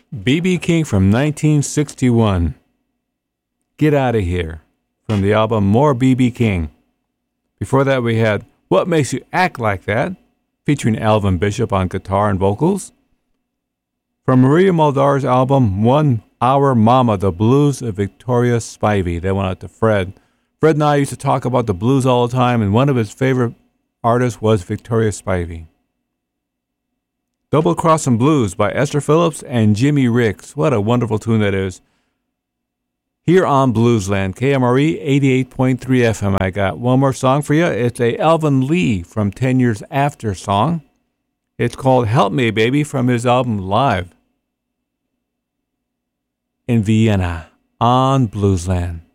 B.B. King from 1961. Get Out of Here from the album More B.B. King. Before that we had What Makes You Act Like That featuring Alvin Bishop on guitar and vocals. From Maria Muldaur's album 1 Hour Mama, The Blues of Victoria Spivey. That went out to Fred. Fred and I used to talk about the blues all the time, and one of his favorite artists was Victoria Spivey. Double Crossin' Blues by Esther Phillips and Jimmy Ricks. What a wonderful tune that is. Here on Bluesland, KMRE 88.3 FM. I got one more song for you. It's a Alvin Lee from 10 Years After song. It's called Help Me Baby from his album Live in Vienna on Bluesland.